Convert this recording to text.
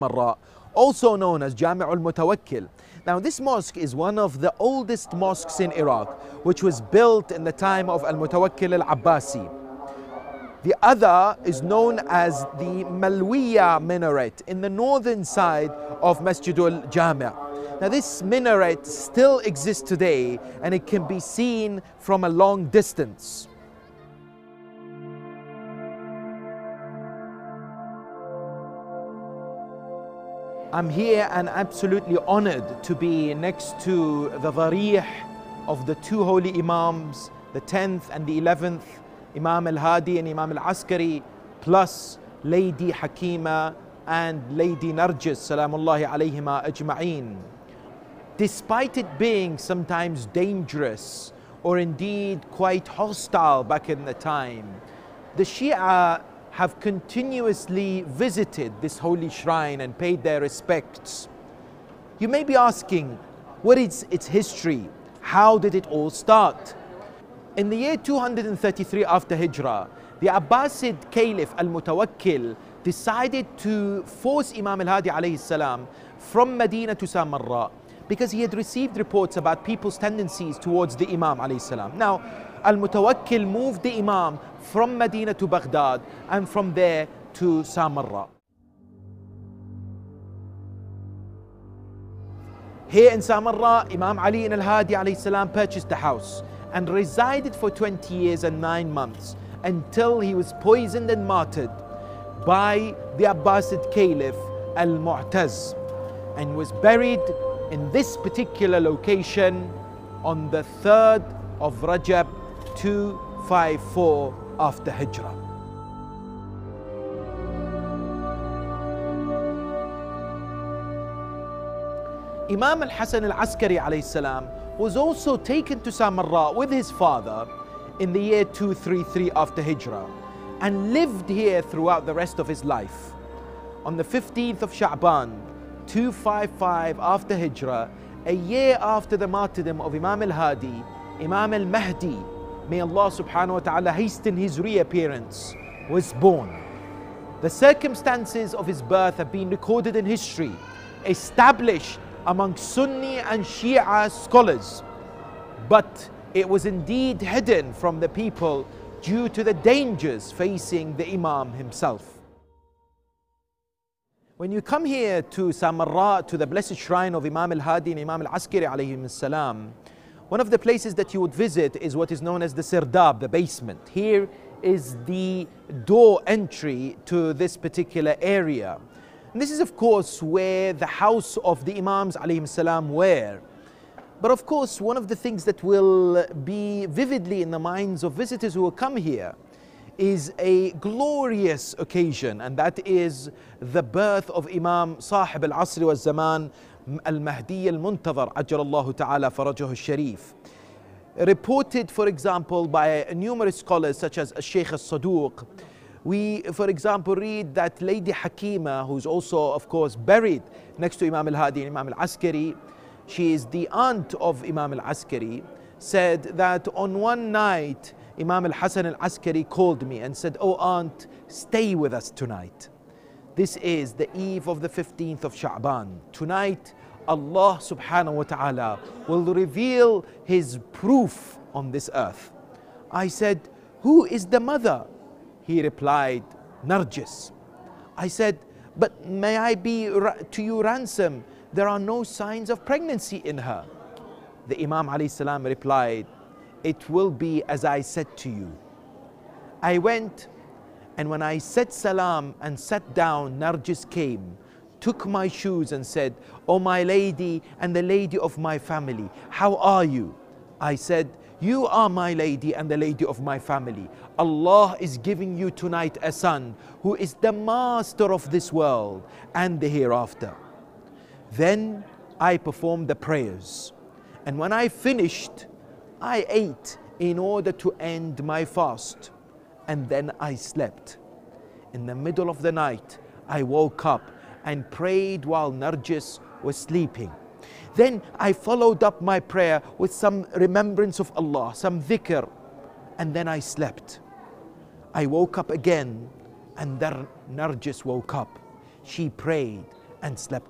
Marra, also known as Jami' al-Mutawakkil. Now this mosque is one of the oldest mosques in Iraq, which was built in the time of al-Mutawakkil al-Abbasi. The other is known as the Malwiya minaret in the northern side of Masjid al-Jami'. Now this minaret still exists today and it can be seen from a long distance. I'm here and absolutely honored to be next to the Dharih of the two holy Imams, the 10th and the 11th, Imam al-Hadi and Imam al-Askari, plus Lady Hakima and Lady Narjis, salamullahi alayhima ajma'een. Despite it being sometimes dangerous or indeed quite hostile back in the time, the Shia have continuously visited this holy shrine and paid their respects. You may be asking, what is its history? How did it all start? In the year 233 after Hijrah, the Abbasid Caliph al-Mutawakkil decided to force Imam al-Hadi alayhi salam from Medina to Samarra because he had received reports about people's tendencies towards the Imam alayhi salam. Now, al-Mutawakkil moved the Imam from Medina to Baghdad and from there to Samarra. Here in Samarra, Imam Ali al-Hadi alayhi salam purchased a house and resided for 20 years and 9 months until he was poisoned and martyred by the Abbasid Caliph al-Mu'taz and was buried in this particular location on the 3rd of Rajab 254 after Hijrah. Imam al-Hasan al-Askari alayhi salam was also taken to Samarra with his father in the year 233 after Hijrah and lived here throughout the rest of his life. On the 15th of Sha'ban 255 after Hijrah, a year after the martyrdom of Imam al-Hadi, Imam al-Mahdi, may Allah subhanahu wa ta'ala hasten his reappearance, was born. The circumstances of his birth have been recorded in history, established among Sunni and Shia scholars, but it was indeed hidden from the people due to the dangers facing the Imam himself. When you come here to Samarra, to the blessed shrine of Imam al-Hadi and Imam al-Askari alayhim salam, one of the places that you would visit is what is known as the Sirdab, the basement. Here is the door entry to this particular area. And this is of course where the house of the Imams alayhim salam were. But of course one of the things that will be vividly in the minds of visitors who will come here is a glorious occasion, and that is the birth of Imam Sahib al-Asr wa Zaman al-Mahdi al-Muntazar ajjalallahu ta'ala farajahu al-Sharif. Reported, for example, by numerous scholars such as Sheikh al-Saduq. We, for example, read that Lady Hakima, who's also, of course, buried next to Imam al-Hadi and Imam al-Askari, she is the aunt of Imam al-Askari, said that on one night, Imam al-Hasan al-Askari called me and said, "Oh aunt, stay with us tonight." This is the eve of the 15th of Sha'ban. Tonight, Allah subhanahu wa ta'ala will reveal His proof on this earth. I said, "Who is the mother?" He replied, "Narjis." I said, "But may I be to you ransom? There are no signs of pregnancy in her." The Imam alayhi salam replied, "It will be as I said to you." I went, and when I said salam and sat down, Narjis came, took my shoes and said, "Oh my lady and the lady of my family, how are you?" I said, "You are my lady and the lady of my family. Allah is giving you tonight a son who is the master of this world and the hereafter." Then I performed the prayers, and when I finished, I ate in order to end my fast, and then I slept. In the middle of the night, I woke up and prayed while Narjis was sleeping. Then I followed up my prayer with some remembrance of Allah, some dhikr, and then I slept. I woke up again, and then Narjis woke up. She prayed and slept